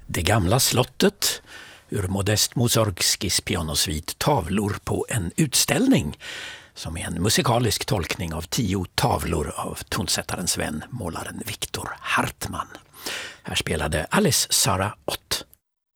Det gamla slottet ur Modest Mussorgskis pianosvit Tavlor på en utställning, som är en musikalisk tolkning av 10 tavlor av tonsättarens vän, målaren Viktor Hartmann. Här spelade Alice Sarah Ott.